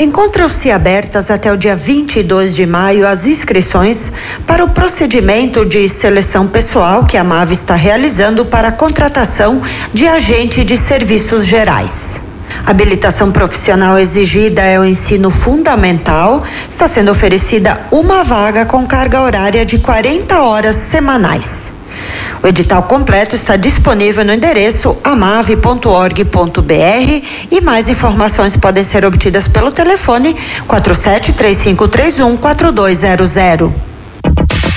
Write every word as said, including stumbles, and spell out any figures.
Encontram-se abertas até o dia vinte e dois de maio as inscrições para o procedimento de seleção pessoal que a MAVI está realizando para a contratação de agente de serviços gerais. A habilitação profissional exigida é o ensino fundamental. Está sendo oferecida uma vaga com carga horária de quarenta horas semanais. O edital completo está disponível no endereço amave ponto org ponto br e mais informações podem ser obtidas pelo telefone quatro sete três cinco três um quatro dois zero zero.